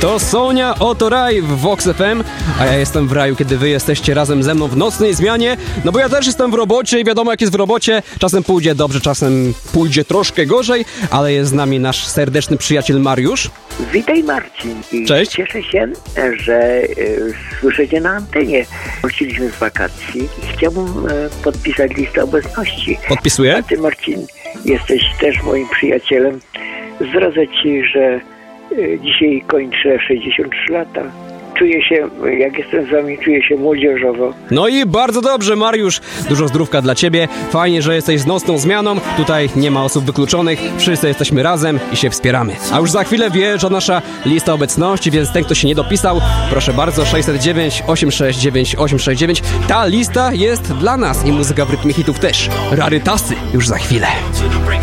To Sonia, oto raj w Vox FM, a ja jestem w raju, kiedy wy jesteście razem ze mną w nocnej zmianie, no bo ja też jestem w robocie i wiadomo jak jest w robocie, czasem pójdzie dobrze, czasem pójdzie troszkę gorzej, ale jest z nami nasz serdeczny przyjaciel Mariusz. Witaj Marcin. I cześć. Cieszę się, że słyszycie na antenie. Wróciliśmy z wakacji i chciałbym podpisać listę obecności. Podpisuję? A ty Marcin jesteś też moim przyjacielem. Zdradzę ci, że dzisiaj kończę 63 lata. Czuję się, jak jestem z wami, czuję się młodzieżowo. No i bardzo dobrze, Mariusz. Dużo zdrówka dla ciebie. Fajnie, że jesteś z nocną zmianą. Tutaj nie ma osób wykluczonych. Wszyscy jesteśmy razem i się wspieramy. A już za chwilę wjeżdża nasza lista obecności, więc ten, kto się nie dopisał, proszę bardzo, 609 869 869. Ta lista jest dla nas i muzyka w rytmie hitów też. Rarytasy już za chwilę.